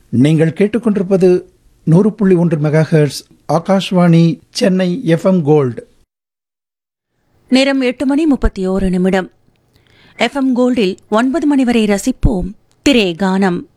நீங்கள் கேட்டுக்கொண்டிருப்பது 100.1 megahertz Akashvani Chennai FM gold. நேரம் 8:31. எஃப்எம் கோல்டில் 9 மணி வரை ரசிப்போம் திரே கானம்.